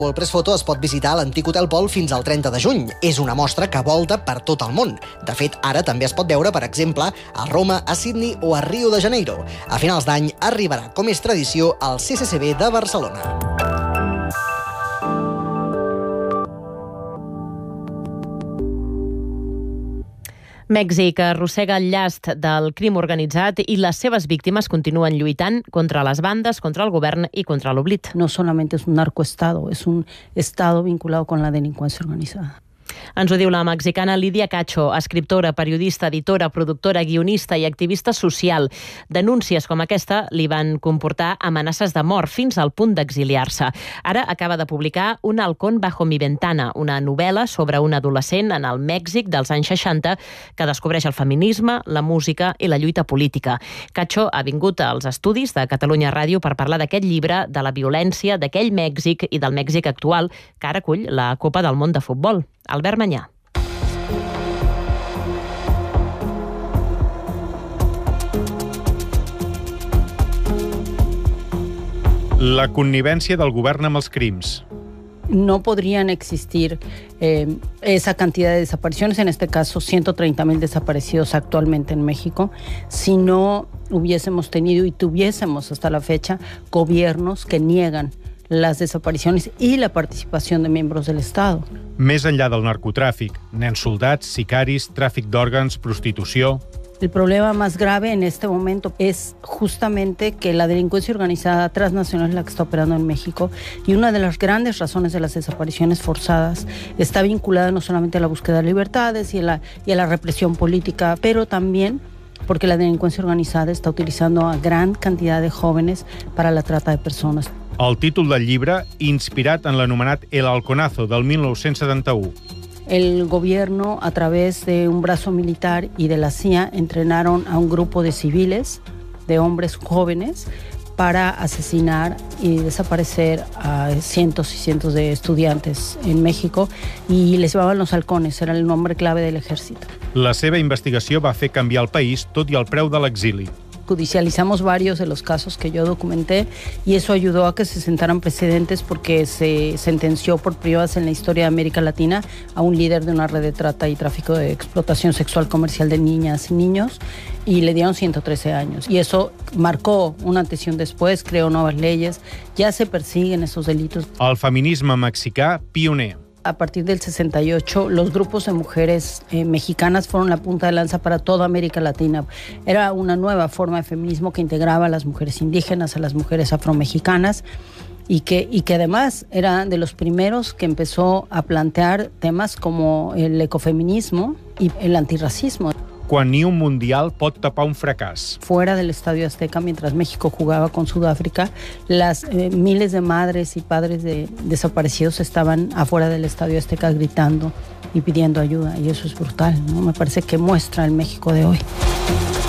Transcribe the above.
El Press Photo es pot visitar a l'antic Hotel Pol fins al 30 de juny. És una mostra que volta per tot el món. De fet, ara també es pot veure, per exemple, a Roma, a Sydney o a Rio de Janeiro. A finals d'any arribarà, com és tradició, al CCCB de Barcelona. Mèxic arrossega el llast del crim organitzat i les seves víctimes continuen lluitant contra les bandes, contra el govern i contra l'oblit. No solamente es un narcoestado, es un estado vinculado con la delincuencia organizada. Ens ho diu la mexicana Lidia Cacho, escriptora, periodista, editora, productora, guionista i activista social. Denúncies com aquesta li van comportar amenaces de mort fins al punt d'exiliar-se. Ara acaba de publicar Un halcón bajo mi ventana, una novel·la sobre un adolescent en el Mèxic dels anys 60 que descobreix el feminisme, la música i la lluita política. Cacho ha vingut als estudis de Catalunya Ràdio per parlar d'aquest llibre, de la violència d'aquell Mèxic i del Mèxic actual, que ara acull la Copa del Món de Futbol. Albert Manyà. La connivència del govern amb els crims. No podrían existir esa cantidad de desapariciones, en este caso 130,000 desaparecidos actualmente en México, si no hubiésemos tenido y tuviésemos hasta la fecha gobiernos que niegan las desapariciones y la participación de miembros del Estado. Més enllà del narcotràfic, nens soldats, sicaris, tràfic d'òrgans, prostitució... El problema más grave en este momento es justamente que la delincuencia organizada transnacional es la que está operando en México, y una de las grandes razones de las desapariciones forzadas está vinculada no solamente a la búsqueda de libertades y a la represión política, pero también porque la delincuencia organizada está utilizando a gran cantidad de jóvenes para la trata de personas. El títol del llibre, inspirat en l'anomenat El Halconazo del 1971. El gobierno, a través de un brazo militar y de la CIA, entrenaron a un grupo de civiles, de hombres jóvenes, para asesinar y desaparecer a cientos y cientos de estudiantes en México, y les llamaban los halcones, era el nombre clave del ejército. La seva investigació va fer canviar el país, tot i el preu de l'exili. Judicializamos varios de los casos que yo documenté, y eso ayudó a que se sentaran precedentes, porque se sentenció por primera vez en la historia de América Latina a un líder de una red de trata y tráfico de explotación sexual comercial de niñas y niños, y le dieron 113 años. Y eso marcó un antes y un después, creó nuevas leyes, ya se persiguen esos delitos. El feminisme mexicà pioner. A partir del 68, los grupos de mujeres mexicanas fueron la punta de lanza para toda América Latina. Era una nueva forma de feminismo que integraba a las mujeres indígenas, a las mujeres afromexicanas, y que además era de los primeros que empezó a plantear temas como el ecofeminismo y el antirracismo. Quan ni un mundial pot tapar un fracàs. Fuera del Estadio Azteca, mientras México jugaba con Sudáfrica, las miles de madres y padres de desaparecidos estaban afuera del Estadio Azteca gritando y pidiendo ayuda, y eso es brutal, ¿no? Me parece que muestra el México de hoy.